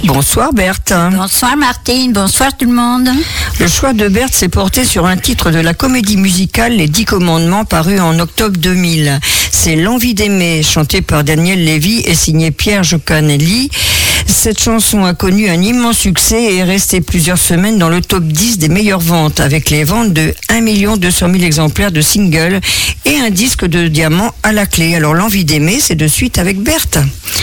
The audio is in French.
Bonsoir Berthe. Bonsoir Martine, bonsoir tout le monde. Le choix de Berthe s'est porté sur un titre de la comédie musicale Les 10 Commandements paru en octobre 2000. C'est L'envie d'aimer, chanté par Daniel Lévy et signé Pierre Giocanelli. Cette chanson a connu un immense succès et est restée plusieurs semaines dans le top 10 des meilleures ventes, avec les ventes de 1 200 000 exemplaires de singles et un disque de diamant à la clé. Alors L'envie d'aimer, c'est de suite avec Berthe.